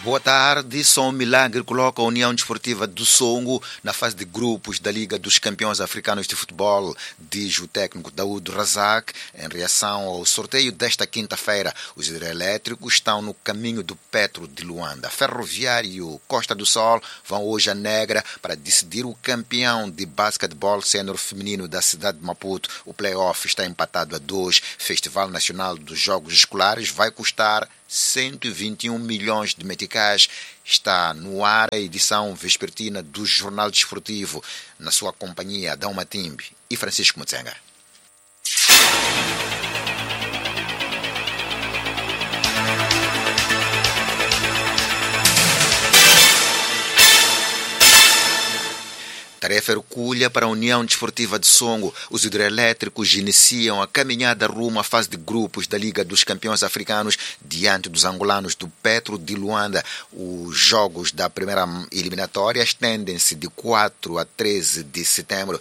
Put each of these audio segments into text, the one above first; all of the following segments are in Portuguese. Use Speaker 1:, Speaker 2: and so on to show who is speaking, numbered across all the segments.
Speaker 1: Boa tarde. Só um milagre coloca a União Desportiva do Songo na fase de grupos da Liga dos Campeões Africanos de Futebol, diz o técnico Daoud Razak. Em reação ao sorteio desta quinta-feira, os hidrelétricos estão no caminho do Petro de Luanda. Ferroviário Costa do Sol vão hoje a Negra para decidir o campeão de basquetebol sênior feminino da cidade de Maputo. O play-off está empatado a 2. Festival Nacional dos Jogos Escolares vai custar 121 milhões de meticais. Está no ar a edição vespertina do Jornal Desportivo, na sua companhia Adão Matimbe e Francisco Mutsenga. Tarefa hercúlea para a União Desportiva de Songo. Os hidrelétricos iniciam a caminhada rumo à fase de grupos da Liga dos Campeões Africanos diante dos angolanos do Petro de Luanda. Os jogos da primeira eliminatória estendem-se de 4 a 13 de setembro.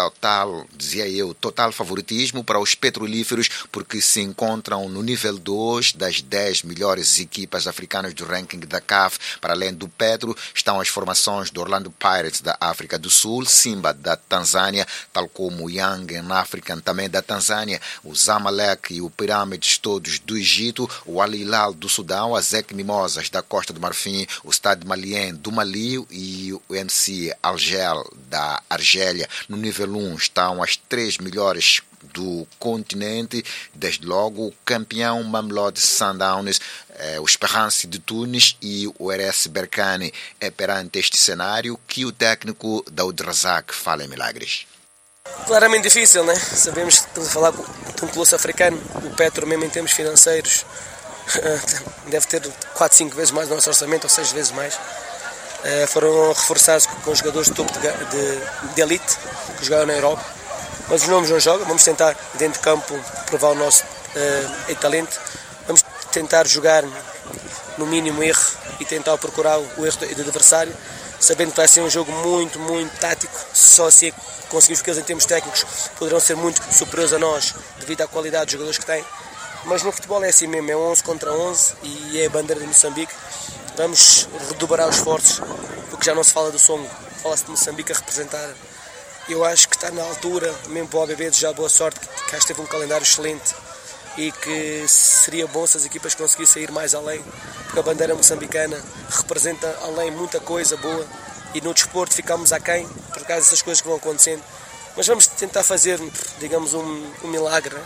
Speaker 1: Total favoritismo para os petrolíferos, porque se encontram no nível 2 das 10 melhores equipas africanas do ranking da CAF. Para além do Petro, estão as formações do Orlando Pirates da África do Sul, Simba da Tanzânia, tal como o Young African também da Tanzânia, o Zamalek e o Pirâmides todos do Egito, o Al Hilal do Sudão, as Zec Mimosas da Costa do Marfim, o Stade Malien do Mali e o MC Algel da Argélia. No nível 1 estão as 3 melhores do continente, desde logo o campeão Mamelodi Sundowns, o Esperance de Tunis e o RS Berkane. É perante este cenário que o técnico Daoud Razak fala em milagres.
Speaker 2: Claramente difícil, né? Sabemos que estamos a falar com um colosso africano, o Petro mesmo em termos financeiros deve ter 4, 5 vezes mais o nosso orçamento, ou 6 vezes mais. Foram reforçados com jogadores de topo de elite que jogaram na Europa, mas os nomes não jogam. Vamos tentar dentro de campo provar o nosso talento, vamos tentar jogar no mínimo erro e tentar procurar o erro do adversário, sabendo que vai ser um jogo muito, muito tático. Só se conseguirmos, porque eles em termos técnicos poderão ser muito superiores a nós devido à qualidade dos jogadores que têm, mas no futebol é assim mesmo, é 11 contra 11 e é a bandeira de Moçambique. Vamos redobrar os esforços, porque já não se fala do Songo, fala-se de Moçambique a representar. Eu acho que está na altura, mesmo para o ABB, desejar boa sorte, que acho que teve um calendário excelente e que seria bom se as equipas conseguissem ir mais além, porque a bandeira moçambicana representa além muita coisa boa e no desporto ficamos aquém por causa dessas coisas que vão acontecendo. Mas vamos tentar fazer, digamos, um milagre,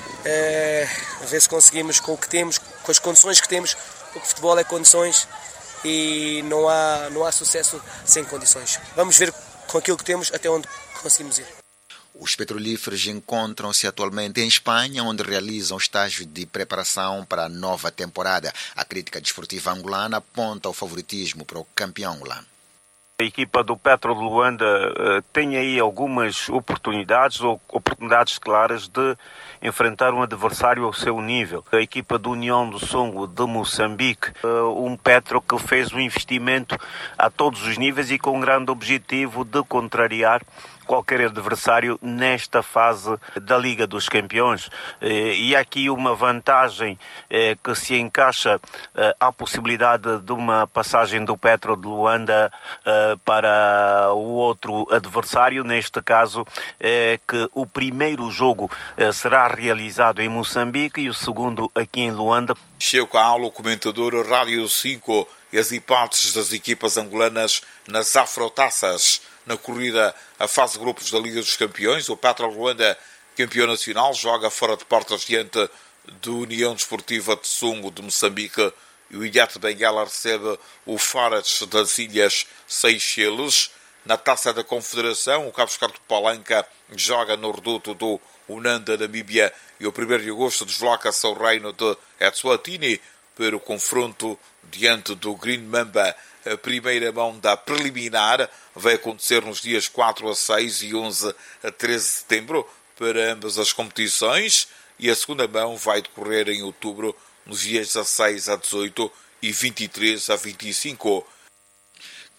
Speaker 2: a ver se conseguimos com o que temos, com as condições que temos, porque o futebol é condições e não há sucesso sem condições. Vamos ver com aquilo que temos até onde conseguimos ir.
Speaker 1: Os petrolíferos encontram-se atualmente em Espanha, onde realizam estágio de preparação para a nova temporada. A crítica desportiva angolana aponta o favoritismo para o campeão angolano.
Speaker 3: A equipa do Petro de Luanda tem aí algumas oportunidades claras de enfrentar um adversário ao seu nível. A equipa da União do Songo de Moçambique, um Petro que fez um investimento a todos os níveis e com um grande objetivo de contrariar qualquer adversário nesta fase da Liga dos Campeões. E há aqui uma vantagem que se encaixa à possibilidade de uma passagem do Petro de Luanda para o outro adversário. Neste caso, que o primeiro jogo será realizado em Moçambique e o segundo aqui em Luanda.
Speaker 4: Chego com a aula o comentador Rádio 5 e as hipóteses das equipas angolanas nas afrotaças. Na corrida a fase de grupos da Liga dos Campeões, o Petro de Luanda, campeão nacional, joga fora de portas diante da União Desportiva de Songo de Moçambique e o Ilhete Benguela recebe o Farates das Ilhas Seychelles. Na Taça da Confederação, o Cabo Escarto de Palanca joga no reduto do Unanda, Namíbia, e o 1º de agosto desloca-se ao reino de Eswatini para o confronto diante do Green Mamba. A primeira mão da preliminar vai acontecer nos dias 4 a 6 e 11 a 13 de setembro para ambas as competições, e a segunda mão vai decorrer em outubro nos dias 16 a 18 e 23 a 25.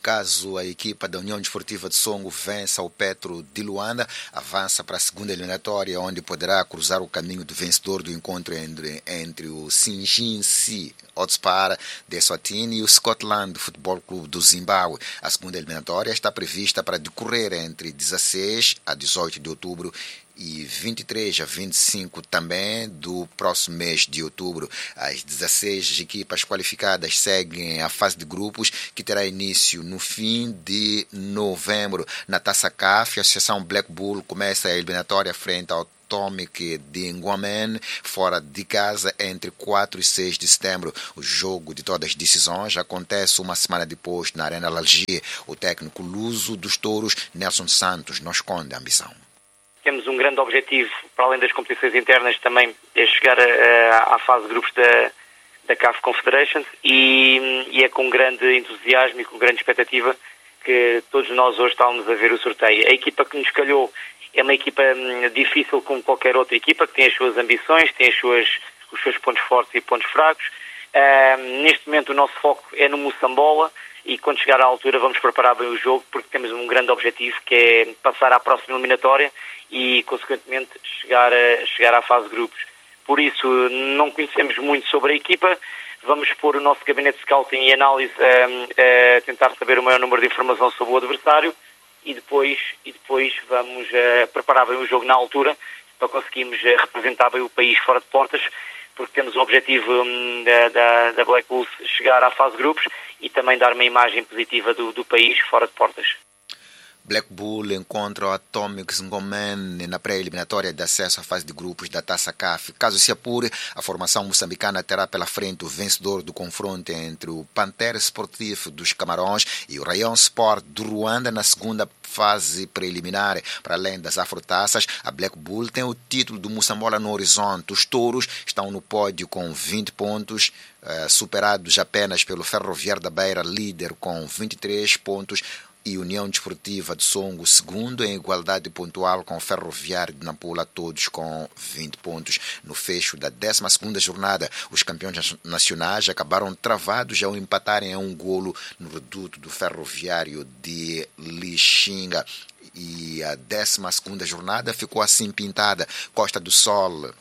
Speaker 1: Caso a equipa da União Desportiva de Songo vença o Petro de Luanda, avança para a segunda eliminatória, onde poderá cruzar o caminho do vencedor do encontro entre o Sinjinsi Hotspur de Eswatini e o Scotland Football Clube do Zimbábue. A segunda eliminatória está prevista para decorrer entre 16 a 18 de outubro e 23 a 25 também do próximo mês de outubro. As 16 equipas qualificadas seguem a fase de grupos, que terá início no fim de novembro. Na Taça CAF, a Associação Black Bull começa a eliminatória frente ao Atomic de Nguamen, fora de casa, entre 4 e 6 de setembro. O jogo de todas as decisões acontece uma semana depois na Arena Alger. O técnico luso dos touros, Nelson Santos, não esconde a ambição.
Speaker 5: Temos um grande objetivo, para além das competições internas, também é chegar à fase de grupos da CAF Confederations e é com grande entusiasmo e com grande expectativa que todos nós hoje estamos a ver o sorteio. A equipa que nos calhou é uma equipa difícil como qualquer outra equipa, que tem as suas ambições, tem os seus pontos fortes e pontos fracos. Neste momento o nosso foco é no Moçambola e quando chegar à altura vamos preparar bem o jogo, porque temos um grande objetivo, que é passar à próxima eliminatória e, consequentemente, chegar à fase de grupos. Por isso, não conhecemos muito sobre a equipa. Vamos pôr o nosso gabinete de scouting e análise a tentar saber o maior número de informação sobre o adversário e depois vamos preparar bem o jogo na altura para conseguirmos representar bem o país fora de portas, porque temos o objetivo da Black Bulls chegar à fase de grupos e também dar uma imagem positiva do país fora de portas.
Speaker 1: Black Bull encontra o Atomic Ngomen na pré-eliminatória de acesso à fase de grupos da Taça CAF. Caso se apure, a formação moçambicana terá pela frente o vencedor do confronto entre o Pantera Sportif dos Camarões e o Rayon Sport do Ruanda na segunda fase preliminar. Para além das afrotaças, a Black Bull tem o título do Moçambola no horizonte. Os touros estão no pódio com 20 pontos, superados apenas pelo Ferroviário da Beira, líder com 23 pontos, e União Desportiva de Songo, segundo em igualdade pontual com o Ferroviário de Nampula, todos com 20 pontos. No fecho da 12ª jornada, os campeões nacionais acabaram travados ao empatarem a um golo no reduto do Ferroviário de Lixinga. E a 12ª jornada ficou assim pintada. Costa do Sol,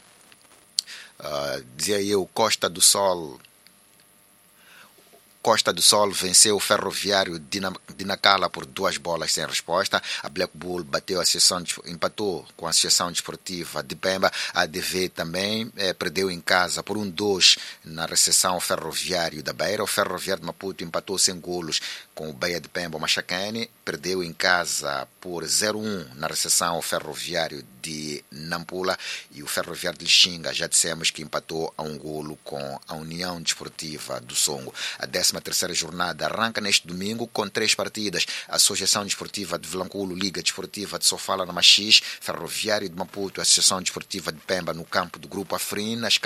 Speaker 1: Costa do Sol venceu o Ferroviário de Nacala por 2 bolas sem resposta. A Black Bull empatou com a Associação Desportiva de Pemba. A ADV também perdeu em casa por 1-2 na recepção ao Ferroviário da Beira. O Ferroviário de Maputo empatou sem golos com o Baía de Pemba. O Machacane perdeu em casa por 0-1 na recepção ao Ferroviário de Nampula. E o Ferroviário de Lixinga, já dissemos que empatou a 1 golo com a União Desportiva do Songo. A 13ª jornada arranca neste domingo com 3 partidas. A Associação Desportiva de Vilanculo, Liga Desportiva de Sofala na Machis, Ferroviário de Maputo, Associação Desportiva de Pemba no campo do Grupo Afrin, às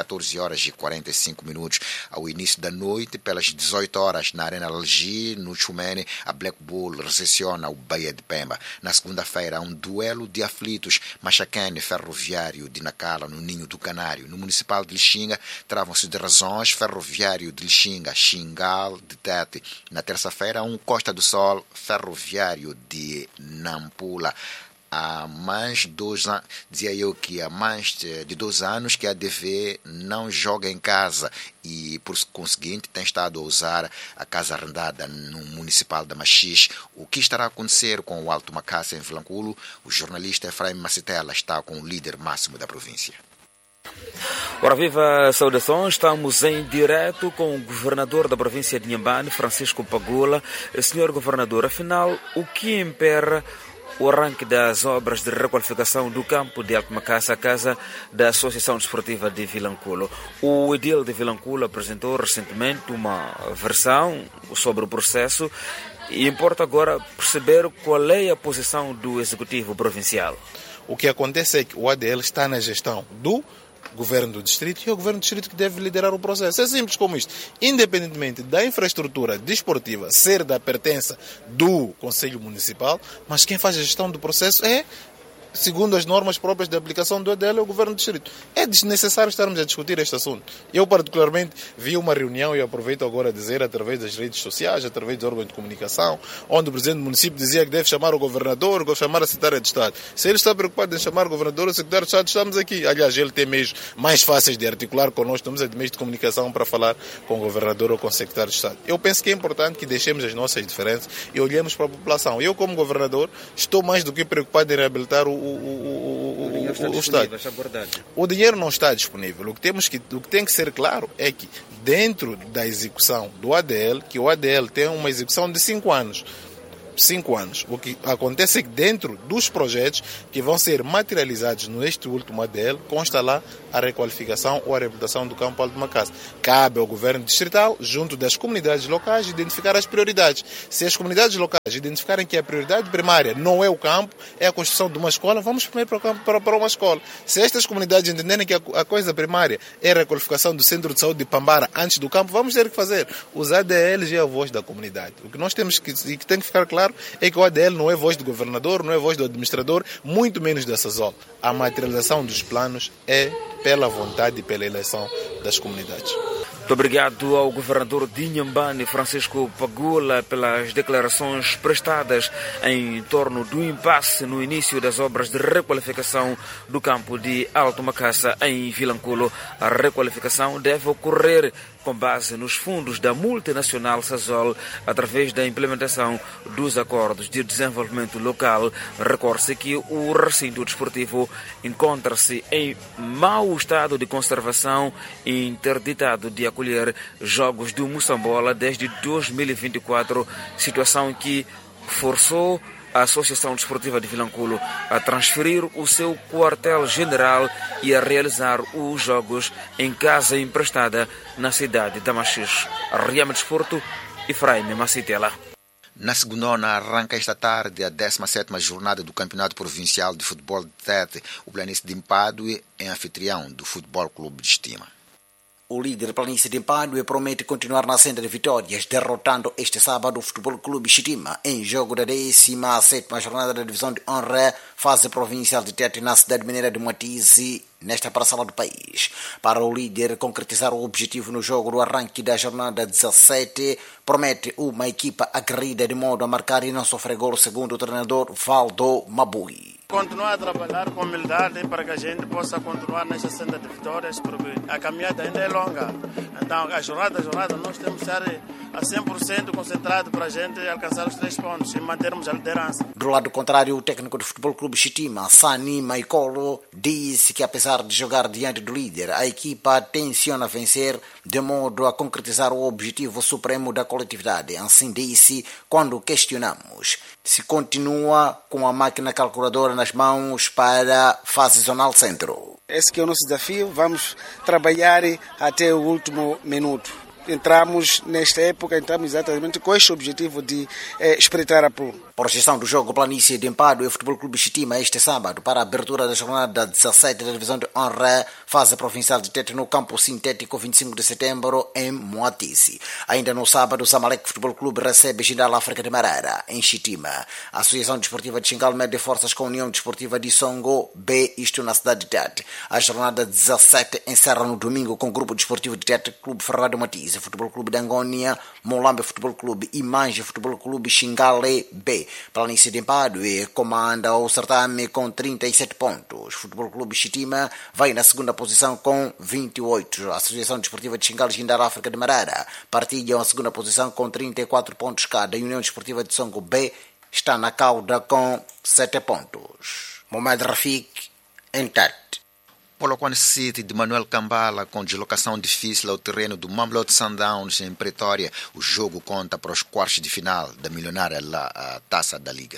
Speaker 1: 14h45. Ao início da noite, pelas 18h, na Arena Alger, no Chumene, a Black Bull recepciona o Baía de Pemba. Na segunda-feira, há um duelo de aflitos. Machacane, Ferroviário de Nacala, no Ninho do Canário. No Municipal de Lixinga, travam-se de razões. Ferroviário de Lixinga, Xingal de Tete. Na terça-feira, um Costa do Sol, Ferroviário de Nampula. Há mais de 2 anos, dizia eu que há mais de 2 anos que a ADV não joga em casa e, por conseguinte, tem estado a usar a casa arrendada no Municipal da Machis. O que estará a acontecer com o Alto Macassa em Vilanculo? O jornalista Efraim Macitela está com o líder máximo da província.
Speaker 6: Ora viva, saudações, estamos em direto com o governador da província de Inhambane, Francisco Pagula. Senhor governador, afinal, o que impera o arranque das obras de requalificação do campo de Alto Macassa, a casa da Associação Desportiva de Vilanculo? O edil de Vilanculo apresentou recentemente uma versão sobre o processo e importa agora perceber qual é a posição do Executivo Provincial.
Speaker 7: O que acontece é que o ADL está na gestão do Governo do Distrito e é o Governo do Distrito que deve liderar o processo. É simples como isto. Independentemente da infraestrutura desportiva ser da pertença do Conselho Municipal, mas quem faz a gestão do processo é segundo as normas próprias de aplicação do ADL, é o Governo do Distrito. É desnecessário estarmos a discutir este assunto. Eu, particularmente, vi uma reunião, e aproveito agora a dizer, através das redes sociais, através dos órgãos de comunicação, onde o Presidente do município dizia que deve chamar o Governador, chamar a Secretária de Estado. Se ele está preocupado em chamar o Governador ou o Secretário de Estado, estamos aqui. Aliás, ele tem meios mais fáceis de articular connosco, estamos a meios de comunicação para falar com o Governador ou com o Secretário de Estado. Eu penso que é importante que deixemos as nossas diferenças e olhemos para a população. Eu, como Governador, estou mais do que preocupado em reabilitar o Estado. O dinheiro não está disponível. O que tem que ser claro é que dentro da execução do ADL, que o ADL tem uma execução de 5 anos. 5 anos. O que acontece é que dentro dos projetos que vão ser materializados neste último ADL, consta lá a requalificação ou a reabilitação do campo Alto Macassa. Cabe ao Governo Distrital, junto das comunidades locais, identificar as prioridades. Se as comunidades locais identificarem que a prioridade primária não é o campo, é a construção de uma escola, vamos primeiro para o campo, para uma escola. Se estas comunidades entenderem que a coisa primária é a requalificação do Centro de Saúde de Pambara antes do campo, vamos ter que fazer. Os ADLs é a voz da comunidade. O que nós temos que tem que ficar claro é que o ADL não é voz do governador, não é voz do administrador, muito menos da SASOL. A materialização dos planos é pela vontade e pela eleição das comunidades.
Speaker 6: Muito obrigado ao governador de Inhambane, Francisco Pagula, pelas declarações prestadas em torno do impasse no início das obras de requalificação do campo de Alto Macassa em Vilanculo. A requalificação deve ocorrer com base nos fundos da multinacional SASOL, através da implementação dos acordos de desenvolvimento local. Recorde-se que o recinto desportivo encontra-se em mau estado de conservação e interditado de acolher jogos do Moçambola desde 2024, situação que forçou a Associação Desportiva de Vilanculo a transferir o seu quartel-general e a realizar os jogos em casa emprestada na cidade de Machixe. Riama Desporto, Efraim Macitela.
Speaker 1: Na segundona arranca esta tarde a 17ª jornada do Campeonato Provincial de Futebol de Tete. O Planície de Mpadue é anfitrião do Futebol Clube de Estima.
Speaker 8: O líder Planície de Mpadue promete continuar na senda de vitórias, derrotando este sábado o Futebol Clube Estima em jogo da 17ª jornada da Divisão de Honra, fase provincial de Tete, na cidade mineira de Moatize, nesta parcela do país. Para o líder concretizar o objetivo no jogo do arranque da jornada 17, promete uma equipa aguerrida de modo a marcar e não sofrer gol, segundo o treinador Valdo Mabui.
Speaker 9: Continuar a trabalhar com humildade para que a gente possa continuar nesta senda de vitórias, porque a caminhada ainda é longa. Então, a jornada nós temos que estar a 100% concentrado para a gente alcançar os 3 pontos e mantermos a liderança.
Speaker 8: Do lado contrário, o técnico do Futebol Clube Chitima, Sani Maikolo, disse que apesar de jogar diante do líder, a equipa tenciona vencer de modo a concretizar o objetivo supremo da coletividade. Assim disse quando questionamos se continua com a máquina calculadora nas mãos para a fase zonal centro.
Speaker 10: Esse que é o nosso desafio, vamos trabalhar até o último minuto. Entramos nesta época, exatamente com este objetivo de espreitar a pool.
Speaker 8: Projeção do jogo Planície de Mpadue e Futebol Clube Chitima este sábado para a abertura da jornada 17 da Divisão de Honra, fase provincial de Tete, no campo sintético 25 de setembro em Moatize. Ainda no sábado, Zamalek Futebol Clube recebe Jindal África de Marara em Chitima. A Associação Desportiva de Xingal mede forças com a União Desportiva de Songo B, isto na cidade de Tete. A jornada 17 encerra no domingo com o Grupo Desportivo de Tete, Clube Ferrado Moatize, Futebol Clube de Angônia, Molambe Futebol Clube e Manje Futebol Clube Xingale B. Planície de Mpadue comanda o certame com 37 pontos. Futebol Clube Chitima vai na segunda posição com 28. A Associação Desportiva de Xingal e Jindal África de Marara partilham a segunda posição com 34 pontos cada. A União Desportiva de Songo B está na cauda com 7 pontos. Mohamed Rafik, em Tete.
Speaker 1: Polokwane City de Manuel Cambala, com deslocação difícil ao terreno do Mamelodi Sundowns em Pretória. O jogo conta para os quartos de final da milionária Taça da Liga.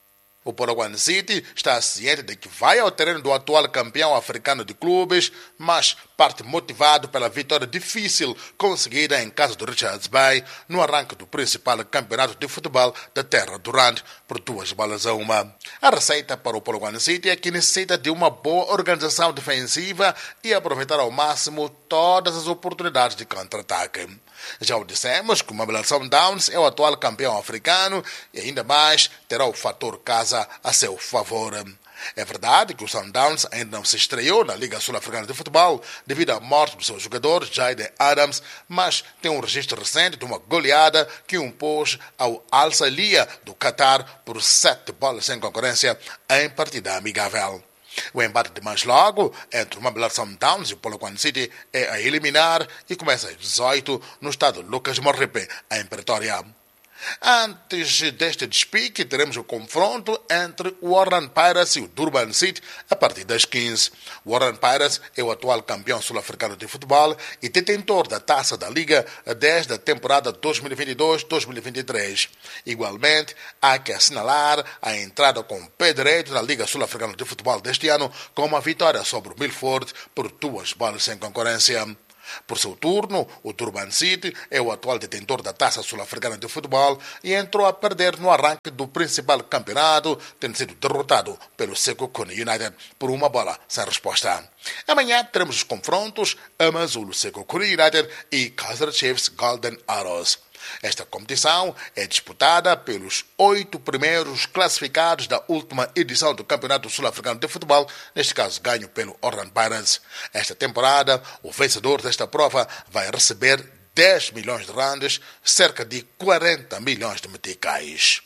Speaker 11: O Polokwane City está ciente de que vai ao terreno do atual campeão africano de clubes, mas parte motivado pela vitória difícil conseguida em casa do Richards Bay no arranque do principal campeonato de futebol da terra durante por 2-1. A receita para o Polokwane City é que necessita de uma boa organização defensiva e aproveitar ao máximo todas as oportunidades de contra-ataque. Já o dissemos que o Mamelodi Sundowns é o atual campeão africano e ainda mais terá o fator casa a seu favor. É verdade que o Sundowns ainda não se estreou na Liga Sul-Africana de Futebol devido à morte do seu jogador, Jaden Adams, mas tem um registro recente de uma goleada que impôs ao Al Salia do Qatar por 7 bolas sem concorrência em partida amigável. O embate de mais logo entre o Mamelodi Sundowns e o Polokwane City é a eliminar e começa às 18 no estádio Lucas Moripe, em Pretória. Antes deste despique, teremos o confronto entre o Orlando Pirates e o Durban City a partir das 15. O Orlando Pirates é o atual campeão sul-africano de futebol e detentor da taça da Liga desde a temporada 2022-2023. Igualmente, há que assinalar a entrada com o pé direito na Liga Sul-Africana de Futebol deste ano com uma vitória sobre o Milford por 2 bolas sem concorrência. Por seu turno, o Durban City é o atual detentor da Taça Sul-Africana de Futebol e entrou a perder no arranque do principal campeonato, tendo sido derrotado pelo Sekhukhune United por 1 bola sem resposta. Amanhã teremos os confrontos Amazulu Sekhukhune United e Kaizer Chiefs Golden Arrows. Esta competição é disputada pelos 8 primeiros classificados da última edição do Campeonato Sul-Africano de Futebol, neste caso ganho pelo Orlando Pirates. Esta temporada, o vencedor desta prova vai receber 10 milhões de randes, cerca de 40 milhões de meticais.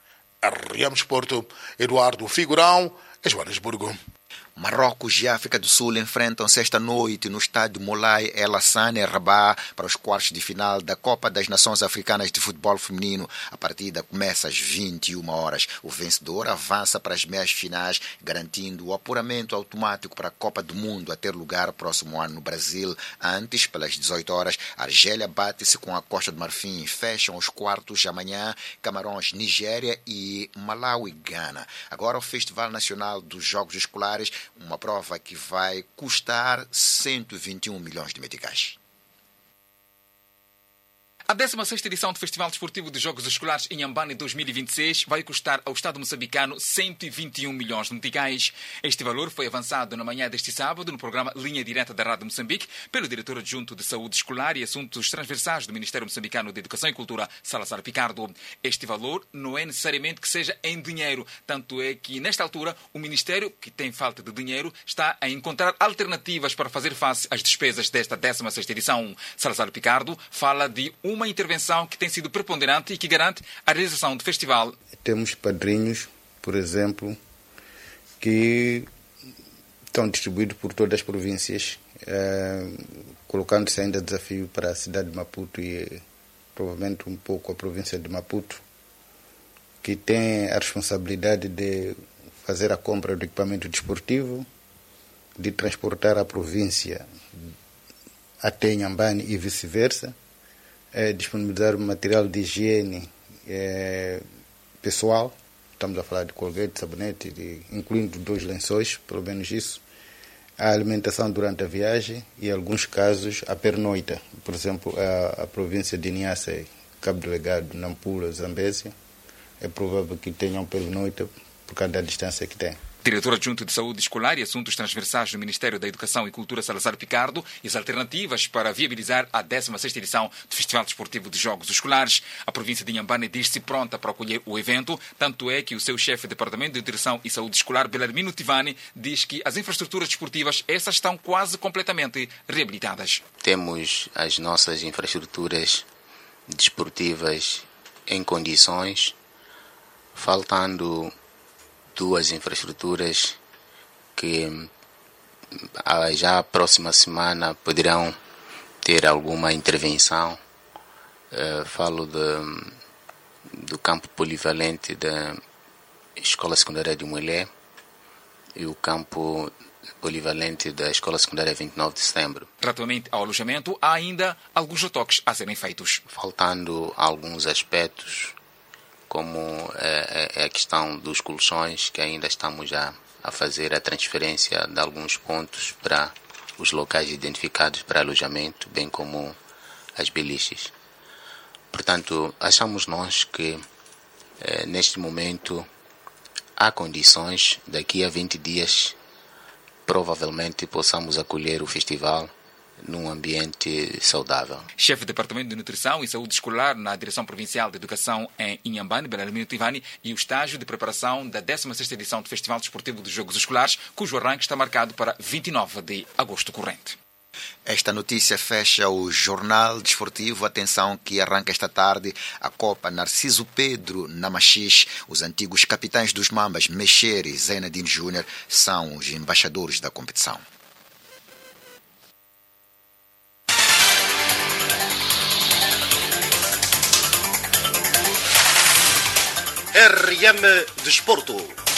Speaker 11: RM Sporto, Eduardo Figurão, Joanesburgo.
Speaker 1: Marrocos e África do Sul enfrentam-se esta noite no estádio Moulay El Hassan Rabat para os quartos de final da Copa das Nações Africanas de Futebol Feminino. A partida começa às 21 horas. O vencedor avança para as meias finais, garantindo o apuramento automático para a Copa do Mundo a ter lugar próximo ano no Brasil. Antes, pelas 18 horas, a Argélia bate-se com a Costa do Marfim. Fecham os quartos amanhã Camarões, Nigéria e Malawi, Gana. Agora o Festival Nacional dos Jogos Escolares, uma prova que vai custar 121 milhões de meticais.
Speaker 12: A 16ª edição do Festival Desportivo de Jogos Escolares em Inhambane 2026 vai custar ao Estado moçambicano 121 milhões de meticais. Este valor foi avançado na manhã deste sábado no programa Linha Direta da Rádio Moçambique pelo diretor adjunto de Saúde Escolar e Assuntos Transversais do Ministério Moçambicano de Educação e Cultura, Salazar Picardo. Este valor não é necessariamente que seja em dinheiro, tanto é que, nesta altura, o Ministério, que tem falta de dinheiro, está a encontrar alternativas para fazer face às despesas desta 16ª edição. Salazar Picardo fala de uma intervenção que tem sido preponderante e que garante a realização do festival.
Speaker 13: Temos padrinhos, por exemplo, que estão distribuídos por todas as províncias, colocando-se ainda desafio para a cidade de Maputo e provavelmente um pouco a província de Maputo, que tem a responsabilidade de fazer a compra do equipamento desportivo, de transportar a província até Inhambane e vice-versa, disponibilizar material de higiene pessoal, estamos a falar de colgate, sabonete, incluindo 2 lençóis, pelo menos isso, a alimentação durante a viagem e, em alguns casos, a pernoita. Por exemplo, a província de Niassa, Cabo Delegado, Nampula, Zambésia, é provável que tenham pernoita por causa da distância que tem.
Speaker 12: Diretor adjunto de Saúde Escolar e Assuntos Transversais do Ministério da Educação e Cultura, Salazar Picardo, e as alternativas para viabilizar a 16ª edição do Festival Desportivo de Jogos Escolares. A província de Inhambane diz-se pronta para acolher o evento, tanto é que o seu chefe de Departamento de Direção e Saúde Escolar, Belarmino Tivani, diz que as infraestruturas desportivas, essas estão quase completamente reabilitadas.
Speaker 14: Temos as nossas infraestruturas desportivas em condições, faltando 2 infraestruturas que já a próxima semana poderão ter alguma intervenção. Falo do campo polivalente da Escola Secundária de Mulher e o campo polivalente da Escola Secundária 29 de Setembro.
Speaker 12: Relativamente ao alojamento, há ainda alguns retoques a serem feitos.
Speaker 14: Faltando alguns aspectos, como a questão dos colchões, que ainda estamos a fazer a transferência de alguns pontos para os locais identificados para alojamento, bem como as beliches. Portanto, achamos nós que neste momento há condições, daqui a 20 dias, provavelmente possamos acolher o festival num ambiente saudável.
Speaker 12: Chefe do Departamento de Nutrição e Saúde Escolar na Direção Provincial de Educação em Inhambane, Belarmino Tivani, e o estágio de preparação da 16ª edição do Festival Desportivo dos Jogos Escolares, cujo arranque está marcado para 29 de agosto corrente.
Speaker 1: Esta notícia fecha o Jornal Desportivo. Atenção que arranca esta tarde a Copa Narciso Pedro na Machis. Os antigos capitães dos Mambas, Mexer e Zenadine Júnior, são os embaixadores da competição.
Speaker 15: RM Desporto.